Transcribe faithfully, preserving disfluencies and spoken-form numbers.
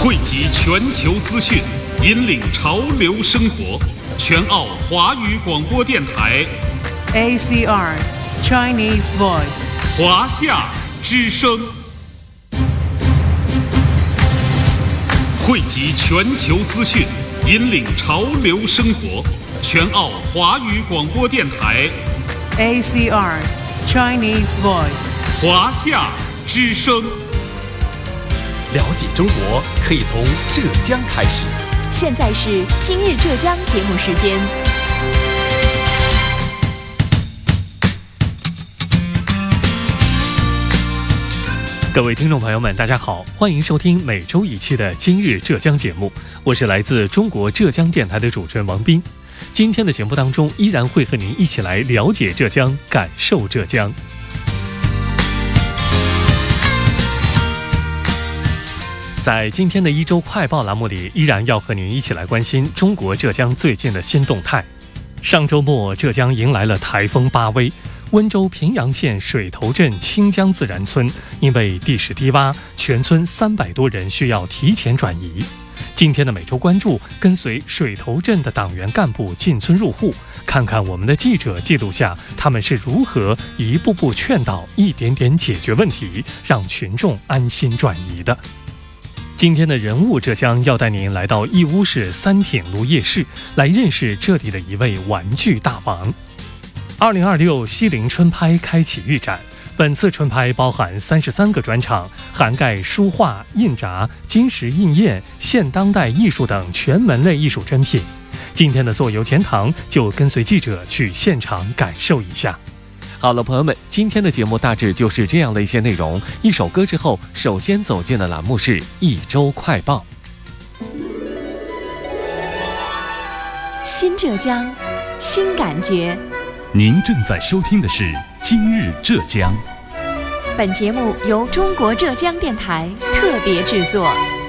汇集全球资讯，引领潮流生活。全澳华语广播电台 A C R Chinese Voice 华夏之声，汇集全球资讯，引领潮流生活。全澳华语广播电台 A C R Chinese Voice 华夏之声。 了解中国可以从浙江开始。 现在是今日浙江节目时间。 各位听众朋友们，大家好，欢迎收听每周一期的今日浙江节目，我是来自中国浙江电台的主持人王斌。今天的节目当中，依然会和您一起来了解浙江，感受浙江。在今天的一周快报栏目里，依然要和您一起来关心中国浙江最近的新动态。上周末，浙江迎来了台风巴威，温州平阳县水头镇清江自然村因为地势低洼，全村三百多人需要提前转移。今天的每周关注，跟随水头镇的党员干部进村入户，看看我们的记者记录下他们是如何一步步劝导，一点点解决问题，让群众安心转移的。今天的人物浙江要带您来到义乌市三挺路夜市，来认识这里的一位玩具大王。二零二六西泠春拍开启预展，本次春拍包含三十三个专场，涵盖书画、印札、金石印验、现当代艺术等全门类艺术珍品。今天的坐游钱塘就跟随记者去现场感受一下。好了，朋友们，今天的节目大致就是这样的一些内容。一首歌之后，首先走进的栏目是一周快报。 新浙江，新感觉。 您正在收听的是今日浙江。 本节目由中国浙江电台特别制作。